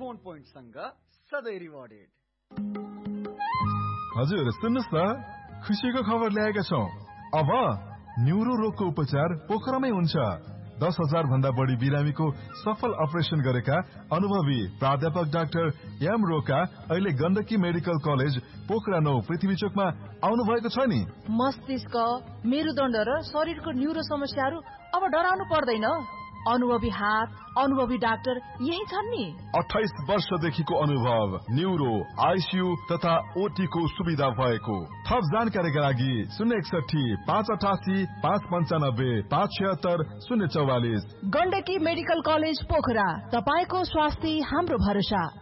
Bone पोइन्टसँग सधैँ rewarded. हजुर सुन्नुस् न, खुसीको खबर ल्याएका छौं। अब न्युरो रोगको उपचार पोखरामै हुन्छ। 10,000 भन्दा बढी बिरामीको सफल अपरेसन गरेका अनुभवी प्राध्यापक डाक्टर एम रोका अहिले गण्डकी मेडिकल कलेज पोखरा 9 पृथ्वी चोकमा आउनु भएको छ नि। मस्तिष्क, मेरुदण्ड र शरीरको न्युरो समस्याहरू अब डराउनु पर्दैन। अनुभवी हात, अनुभवी डाक्टर यही छन् नि। 28 वर्षदेखिको अनुभव, न्युरो, आइसियु तथा ओटी को सुविधा भएको। थप जानकारीका लागि 061 588 595 576 044। गण्डकी मेडिकल कलेज पोखरा, तपाईको स्वास्थ्य हाम्रो भरोसा।